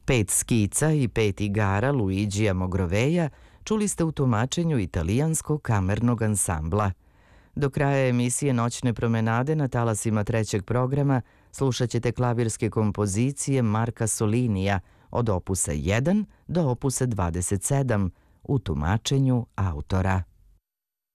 5 skica i 5 igara Luigija Mogroveja čuli ste u tumačenju italijanskog kamernog ansambla. Do kraja emisije Noćne promenade na talasima trećeg programa slušat ćete klavirske kompozicije Marka Solinija od opusa 1 do opusa 27 u tumačenju autora.